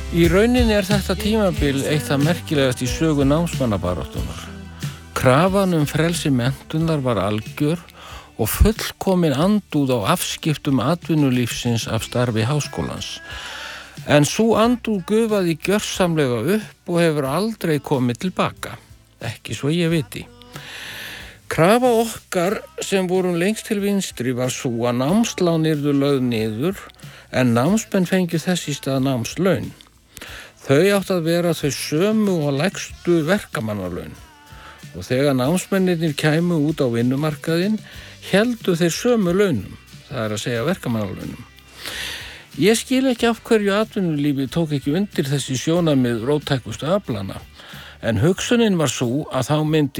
Í rauninni þetta tímabil eitt það merkilegast í sögu námsmannabaráttunar. Krafan frelsi menntunar var algjör og fullkomin andúð á afskiptum atvinnulífsins af starfi háskólans. En sú andúð gufaði gjörsamlega upp og hefur aldrei komið tilbaka. Ekki svo ég viti. Krafa okkar sem vorum lengst til vinstri var sú að námslán yrðu lögð niður en námsmenn fengju þess í stað námslaun. Þau áttu að vera þau sömu og lægstu verkamannalaun og þegar námsmennirnir kæmu út á vinnumarkaðinn héldu þeir sömu launum, það er að segja verkamannalaunum. Ég skil ekki af hverju atvinnulífi tók ekki undir þessi sjónarmið róttækustu aflana, en hugsunin var sú að þá myndi